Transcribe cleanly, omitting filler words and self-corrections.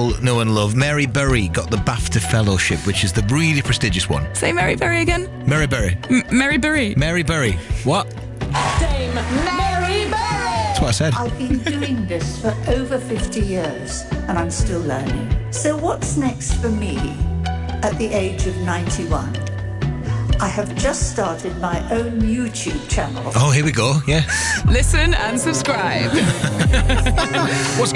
all know and love. Mary Berry got the BAFTA Fellowship, which is the really prestigious one. Say Mary Berry again. Mary Berry. Mary Berry. Mary Berry. What? Dame Mary Berry! That's what I said. I've been doing this for over 50 years and I'm still learning. So what's next for me at the age of 91? I have just started my own YouTube channel. Oh, here we go. Yeah. Listen and subscribe. What's